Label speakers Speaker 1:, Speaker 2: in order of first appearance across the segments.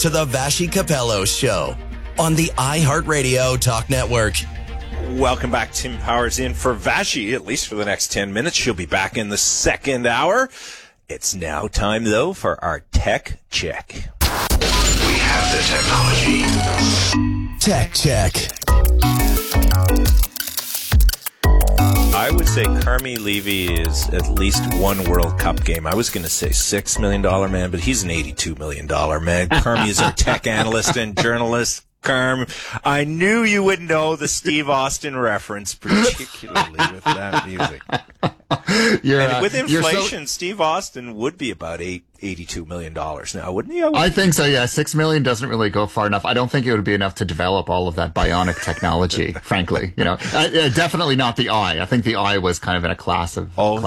Speaker 1: to the Vashi Capello Show on the iHeartRadio Talk Network.
Speaker 2: Welcome back. Tim Powers in for Vashi, at least for the next 10 minutes. She'll be back in the second hour. It's now time, though, for our tech check.
Speaker 3: We have the technology.
Speaker 1: Tech check.
Speaker 2: I would say Carmi Levy is at least one World Cup game. I was going to say $6 million man, but he's an $82 million man. Carmi is our tech analyst and journalist. Carm, I knew you would know the Steve Austin reference, particularly with that music. With inflation, Steve Austin would be about $82 million now, wouldn't he?
Speaker 4: I think so, yeah. $6 million doesn't really go far enough. I don't think it would be enough to develop all of that bionic technology, frankly. Definitely not the eye. I think the eye was kind of in a class of its own.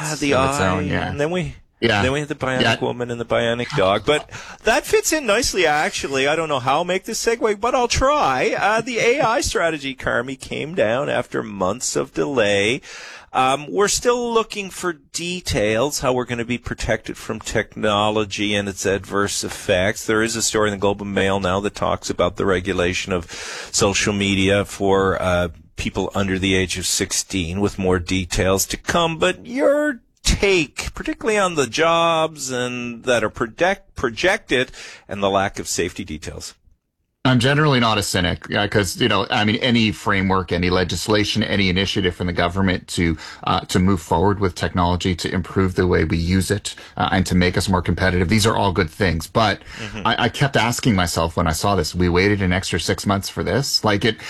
Speaker 4: Yeah.
Speaker 2: And then we had the bionic woman and the bionic dog. But that fits in nicely, actually. I don't know how I'll make this segue, but I'll try. The AI strategy, Carmi, came down after months of delay. We're still looking for details, how we're going to be protected from technology and its adverse effects. There is a story in the Globe and Mail now that talks about the regulation of social media for people under the age of 16, with more details to come. But your take, particularly on the jobs and that are projected and the lack of safety details?
Speaker 4: I'm generally not a cynic because, any framework, any legislation, any initiative from the government to move forward with technology, to improve the way we use it, and to make us more competitive. These are all good things. But I kept asking myself when I saw this, we waited an extra 6 months for this.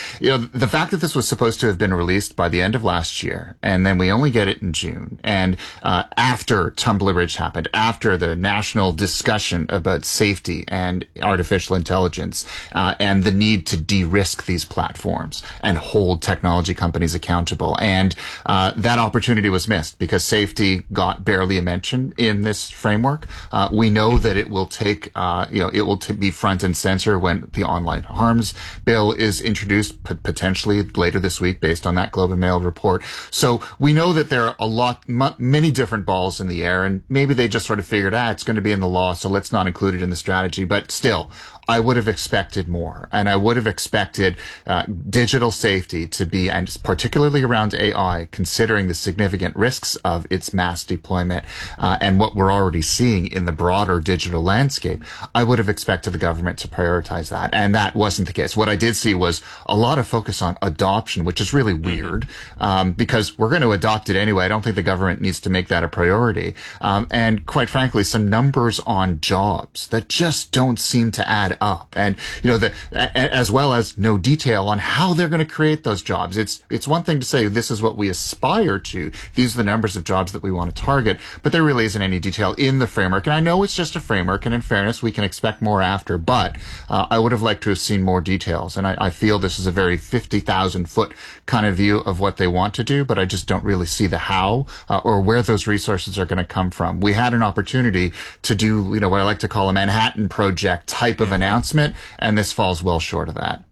Speaker 4: The fact that this was supposed to have been released by the end of last year, and then we only get it in June. And, after Tumbler Ridge happened, after the national discussion about safety and artificial intelligence, and the need to de-risk these platforms and hold technology companies accountable. And that opportunity was missed because safety got barely a mention in this framework. We know that it will take, it will be front and center when the online harms bill is introduced, potentially later this week, based on that Globe and Mail report. So we know that there are many different balls in the air, and maybe they just sort of figured, it's going to be in the law, so let's not include it in the strategy. But still, I would have expected more, and I would have expected digital safety to be, and particularly around AI, considering the significant risks of its mass deployment and what we're already seeing in the broader digital landscape. I would have expected the government to prioritize that, and that wasn't the case. What I did see was a lot of focus on adoption, which is really weird because we're going to adopt it anyway. I don't think the government needs to make that a priority. And quite frankly, some numbers on jobs that just don't seem to add up, and as well as no detail on how they're going to create those jobs. It's one thing to say this is what we aspire to, these are the numbers of jobs that we want to target, but there really isn't any detail in the framework. And I know it's just a framework, and in fairness, we can expect more after, but I would have liked to have seen more details. And I feel this is a very 50,000 foot kind of view of what they want to do, but I just don't really see the how or where those resources are going to come from. We had an opportunity to do, what I like to call a Manhattan Project type of announcement, and this falls well short of that.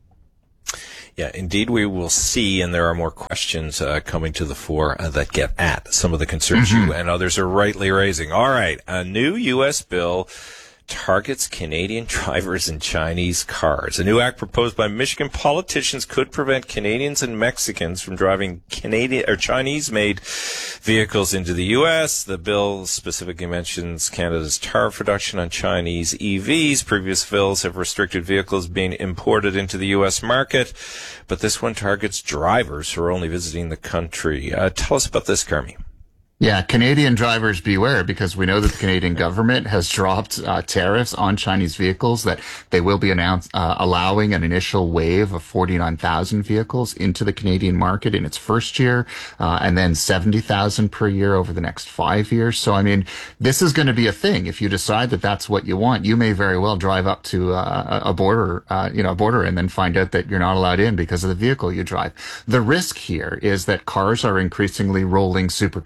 Speaker 2: Yeah, indeed, we will see, and there are more questions coming to the fore that get at some of the concerns you and others are rightly raising. All right, a new U.S. bill targets Canadian drivers and Chinese cars. A new act proposed by Michigan politicians could prevent Canadians and Mexicans from driving Canadian or Chinese-made vehicles into the U.S. The bill specifically mentions Canada's tariff reduction on Chinese EVs. Previous bills have restricted vehicles being imported into the U.S. market, but this one targets drivers who are only visiting the country. Tell us about this, Carmi.
Speaker 4: Yeah, Canadian drivers beware, because we know that the Canadian government has dropped tariffs on Chinese vehicles, that they will be allowing an initial wave of 49,000 vehicles into the Canadian market in its first year, and then 70,000 per year over the next 5 years. So, this is going to be a thing. If you decide that that's what you want, you may very well drive up to a border and then find out that you're not allowed in because of the vehicle you drive. The risk here is that cars are increasingly rolling supercomputers.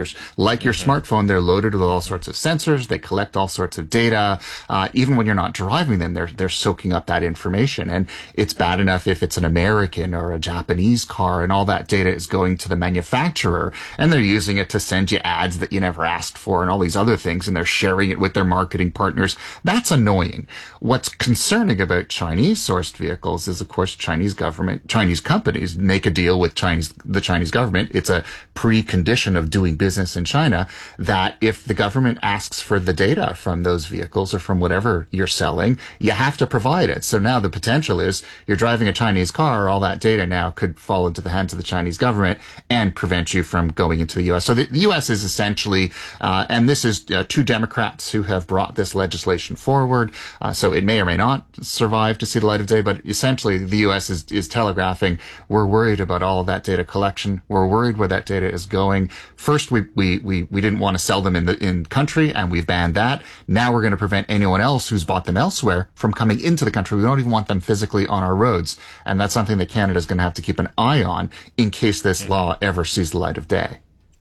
Speaker 4: computers. Like your smartphone, they're loaded with all sorts of sensors. They collect all sorts of data. Even when you're not driving them, they're soaking up that information. And it's bad enough if it's an American or a Japanese car and all that data is going to the manufacturer and they're using it to send you ads that you never asked for and all these other things, and they're sharing it with their marketing partners. That's annoying. What's concerning about Chinese sourced vehicles is, of course, Chinese companies make a deal with the Chinese government. It's a precondition of doing business in China that if the government asks for the data from those vehicles or from whatever you're selling, you have to provide it. So now the potential is you're driving a Chinese car, all that data now could fall into the hands of the Chinese government and prevent you from going into the U.S. So the U.S. is essentially, and this is two Democrats who have brought this legislation forward, so it may or may not survive to see the light of day, but essentially the U.S. is telegraphing, we're worried about all of that data collection. We're worried where that data is going. First, we didn't want to sell them in country, and we've banned that. Now we're going to prevent anyone else who's bought them elsewhere from coming into the country. We don't even want them physically on our roads. And that's something that Canada's going to have to keep an eye on in case this law ever sees the light of day.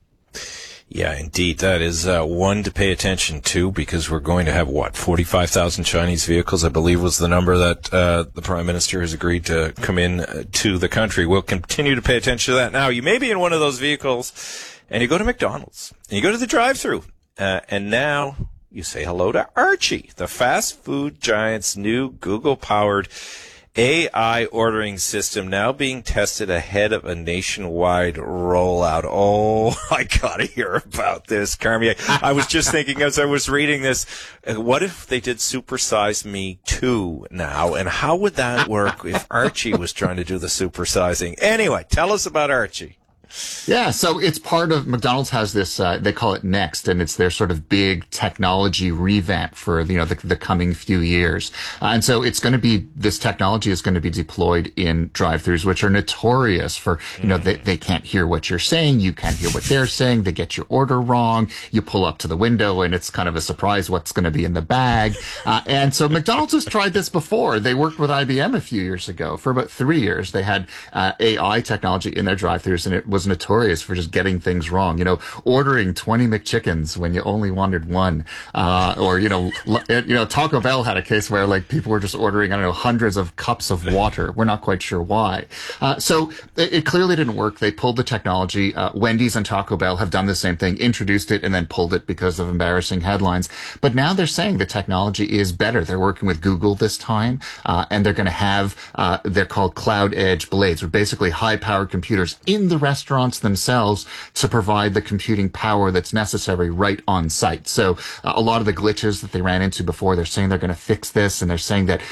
Speaker 2: Yeah, indeed. That is one to pay attention to, because we're going to have, 45,000 Chinese vehicles, I believe was the number that the Prime Minister has agreed to come in to the country. We'll continue to pay attention to that. Now, you may be in one of those vehicles and you go to McDonald's and you go to the drive-thru and now you say hello to Archie, the fast food giant's new Google-powered AI ordering system now being tested ahead of a nationwide rollout. Oh, I gotta hear about this, Carmi. I was just thinking as I was reading this, what if they did Super Size Me 2 now? And how would that work if Archie was trying to do the supersizing? Anyway, tell us about Archie.
Speaker 4: Yeah, so it's part of, McDonald's has this, they call it Next, and it's their sort of big technology revamp for, the coming few years. And so it's going to be, this technology is going to be deployed in drive-thrus, which are notorious for, they can't hear what you're saying, you can't hear what they're saying, they get your order wrong, you pull up to the window and it's kind of a surprise what's going to be in the bag. And so McDonald's has tried this before. They worked with IBM a few years ago. For about 3 years, they had AI technology in their drive-thrus, and it was notorious for just getting things wrong. Ordering 20 McChickens when you only wanted one, or Taco Bell had a case where people were just ordering hundreds of cups of water. We're not quite sure why. So it clearly didn't work. They pulled the technology. Wendy's and Taco Bell have done the same thing, introduced it and then pulled it because of embarrassing headlines. But now they're saying the technology is better. They're working with Google this time, and they're going to have they're called Cloud Edge Blades, or basically high-powered computers in the restaurants themselves to provide the computing power that's necessary right on site. So a lot of the glitches that they ran into before, they're saying they're going to fix this, and they're saying that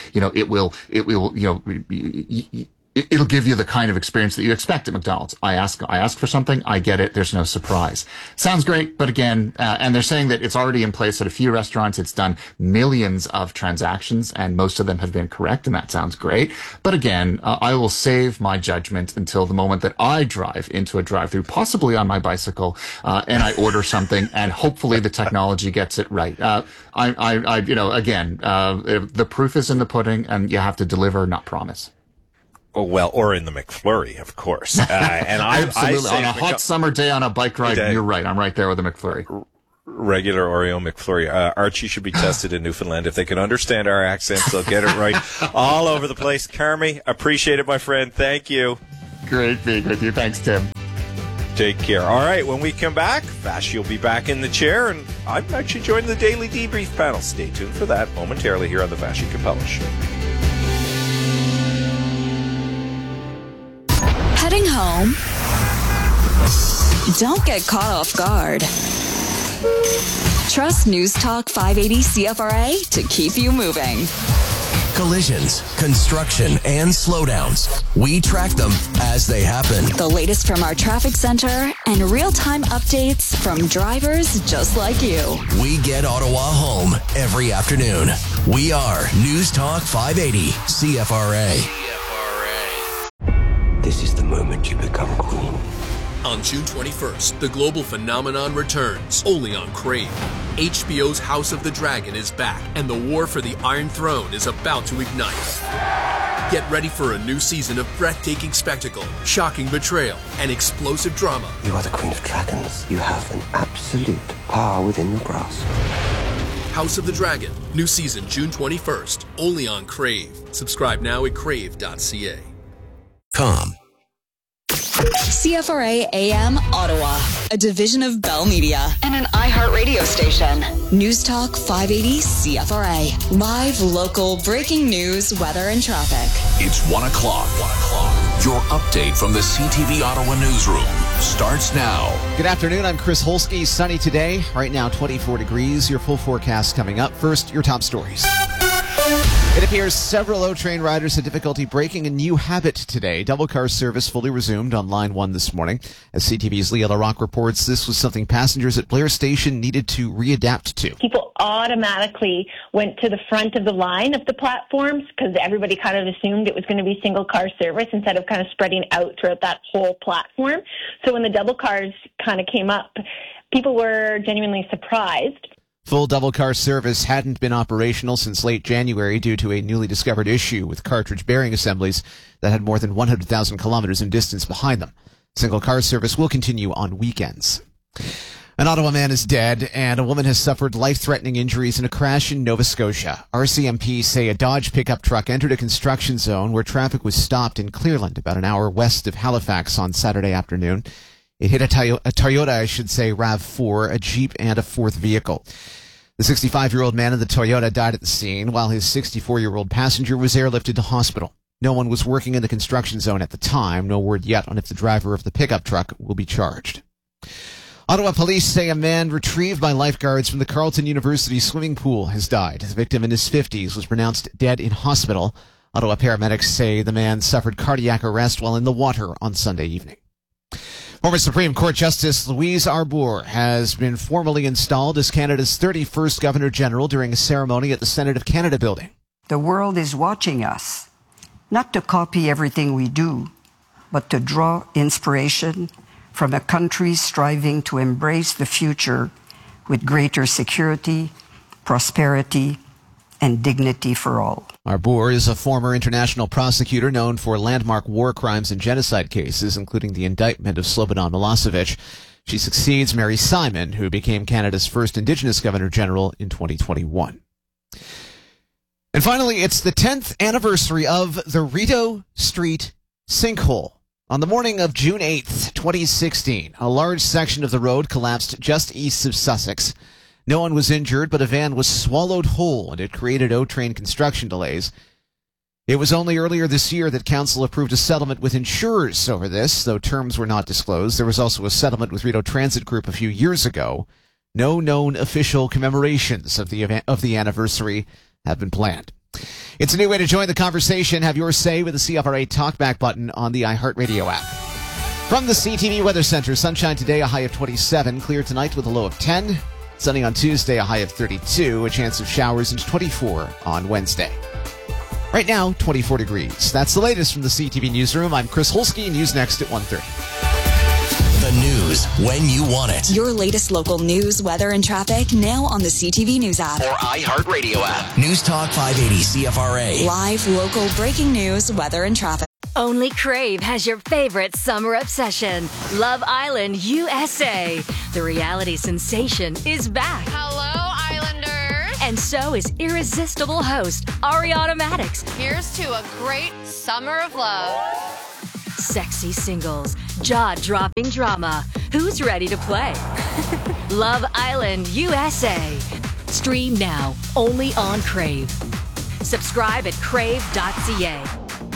Speaker 4: it'll give you the kind of experience that you expect at McDonald's. I ask for something, I get it, there's no surprise. Sounds great, but again, and they're saying that it's already in place at a few restaurants. It's done millions of transactions, and most of them have been correct, and that sounds great. But again, I will save my judgment until the moment that I drive into a drive-thru, possibly on my bicycle, and I order something, and hopefully the technology gets it right. The proof is in the pudding, and you have to deliver, not promise.
Speaker 2: Oh, well, or in the McFlurry, of course. And
Speaker 4: absolutely. On a hot summer day on a bike ride, you're right. I'm right there with the McFlurry.
Speaker 2: Regular Oreo McFlurry. Archie should be tested in Newfoundland. If they can understand our accents, they'll get it right all over the place. Carmi, appreciate it, my friend. Thank you.
Speaker 4: Great being with you. Thanks, Tim.
Speaker 2: Take care. All right, when we come back, Vashi will be back in the chair, and I'm actually joining the Daily Debrief panel. Stay tuned for that momentarily here on the Vashi Capella Show.
Speaker 5: Heading home? Don't get caught off guard. Trust News Talk 580 CFRA to keep you moving.
Speaker 1: Collisions, construction, and slowdowns. We track them as they happen.
Speaker 5: The latest from our traffic center and real-time updates from drivers just like you.
Speaker 1: We get Ottawa home every afternoon. We are News Talk 580 CFRA.
Speaker 6: This is the moment you become queen.
Speaker 7: On June 21st, the global phenomenon returns, only on Crave. HBO's House of the Dragon is back, and the war for the Iron Throne is about to ignite. Get ready for a new season of breathtaking spectacle, shocking betrayal, and explosive drama.
Speaker 6: You are the Queen of Dragons. You have an absolute power within your grasp.
Speaker 7: House of the Dragon. New season June 21st. Only on Crave. Subscribe now at crave.ca.
Speaker 5: CFRA AM Ottawa, a division of Bell Media and an iHeartRadio station. News Talk 580 CFRA. Live, local, breaking news, weather, and traffic.
Speaker 3: It's 1 o'clock. Your update from the CTV Ottawa newsroom starts now.
Speaker 8: Good afternoon. I'm Chris Holsky. Sunny today. Right now, 24 degrees. Your full forecast coming up. First, your top stories. It appears several O-Train riders had difficulty breaking a new habit today. Double car service fully resumed on Line 1 this morning. As CTV's Leah LaRocque reports, this was something passengers at Blair Station needed to readapt to.
Speaker 9: People automatically went to the front of the line of the platforms because everybody kind of assumed it was going to be single car service instead of kind of spreading out throughout that whole platform. So when the double cars kind of came up, people were genuinely surprised.
Speaker 8: Full double car service hadn't been operational since late January due to a newly discovered issue with cartridge bearing assemblies that had more than 100,000 kilometers in distance behind them. Single car service will continue on weekends. An Ottawa man is dead, and a woman has suffered life-threatening injuries in a crash in Nova Scotia. RCMP say a Dodge pickup truck entered a construction zone where traffic was stopped in Clearland, about an hour west of Halifax on Saturday afternoon. It hit a Toyota, RAV4, a Jeep, and a fourth vehicle. The 65-year-old man in the Toyota died at the scene, while his 64-year-old passenger was airlifted to hospital. No one was working in the construction zone at the time. No word yet on if the driver of the pickup truck will be charged. Ottawa police say a man retrieved by lifeguards from the Carleton University swimming pool has died. The victim in his 50s was pronounced dead in hospital. Ottawa paramedics say the man suffered cardiac arrest while in the water on Sunday evening. Former Supreme Court Justice Louise Arbour has been formally installed as Canada's 31st Governor-General during a ceremony at the Senate of Canada building.
Speaker 10: The world is watching us, not to copy everything we do, but to draw inspiration from a country striving to embrace the future with greater security, prosperity, and dignity for all.
Speaker 8: Arbour is a former international prosecutor known for landmark war crimes and genocide cases, including the indictment of Slobodan Milosevic. She succeeds Mary Simon, who became Canada's first Indigenous Governor-General in 2021. And finally, it's the 10th anniversary of the Rideau Street sinkhole. On the morning of June 8th, 2016, a large section of the road collapsed just east of Sussex. No one was injured, but a van was swallowed whole, and it created O-Train construction delays. It was only earlier this year that Council approved a settlement with insurers over this, though terms were not disclosed. There was also a settlement with Rideau Transit Group a few years ago. No known official commemorations of the anniversary have been planned. It's a new way to join the conversation. Have your say with the CFRA Talkback button on the iHeartRadio app. From the CTV Weather Center, sunshine today, a high of 27. Clear tonight with a low of 10. Sunny on Tuesday, a high of 32, a chance of showers, and 24 on Wednesday. Right now, 24 degrees. That's the latest from the CTV Newsroom. I'm Chris Holsky. News next at 1:30.
Speaker 1: The news when you want it.
Speaker 5: Your latest local news, weather, and traffic now on the CTV News app.
Speaker 1: Or iHeartRadio app. News Talk 580 CFRA.
Speaker 5: Live, local, breaking news, weather, and traffic.
Speaker 11: Only Crave has your favorite summer obsession, Love Island USA. The reality sensation is back.
Speaker 12: Hello, Islanders.
Speaker 11: And so is irresistible host Ariana Madix.
Speaker 12: Here's to a great summer of love.
Speaker 11: Sexy singles, jaw-dropping drama. Who's ready to play? Love Island USA. Stream now, only on Crave. Subscribe at crave.ca.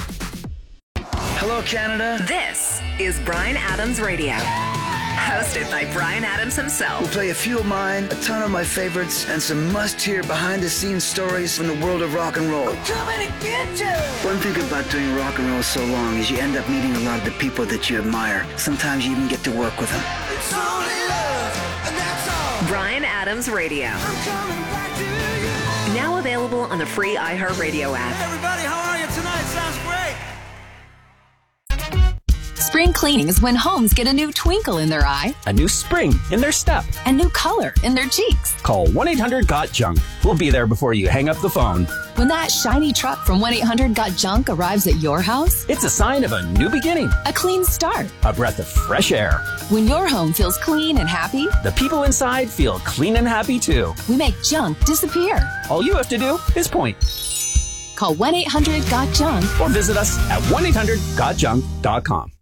Speaker 13: Hello, Canada.
Speaker 14: This is Bryan Adams Radio, hosted by Bryan Adams himself.
Speaker 13: We'll play a few of mine, a ton of my favorites, and some must-hear behind-the-scenes stories from the world of rock and roll.
Speaker 14: I'm coming to get you!
Speaker 13: One thing about doing rock and roll so long is you end up meeting a lot of the people that you admire. Sometimes you even get to work with them.
Speaker 14: It's only love, and that's all. Bryan Adams Radio. I'm coming back to you. Now available on the free iHeartRadio app.
Speaker 15: Hey, everybody, how are you tonight? Sounds great. Spring cleaning is when homes get a new twinkle in their eye,
Speaker 16: a new spring in their step,
Speaker 15: and new color in their cheeks.
Speaker 16: Call 1-800-GOT-JUNK. We'll be there before you hang up the phone.
Speaker 15: When that shiny truck from 1-800-GOT-JUNK arrives at your house,
Speaker 16: it's a sign of a new beginning,
Speaker 15: a clean start,
Speaker 16: a breath of fresh air.
Speaker 15: When your home feels clean and happy,
Speaker 16: the people inside feel clean and happy too.
Speaker 15: We make junk disappear.
Speaker 16: All you have to do is point.
Speaker 15: Call 1-800-GOT-JUNK
Speaker 16: or visit us at 1-800-GOTJUNK.com.